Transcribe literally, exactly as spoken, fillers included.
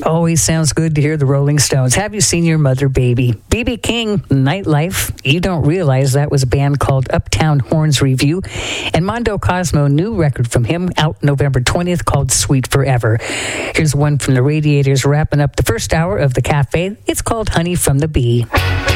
Always sounds good to hear the Rolling Stones. Have you seen your mother, baby? B B King, Nightlife. You don't realize that was a band called Uptown Horns Review. And Mondo Cosmo, new record from him, out November twentieth, called Sweet Forever. Here's one from the Radiators wrapping up the first hour of the cafe. It's called Honey from the Bee.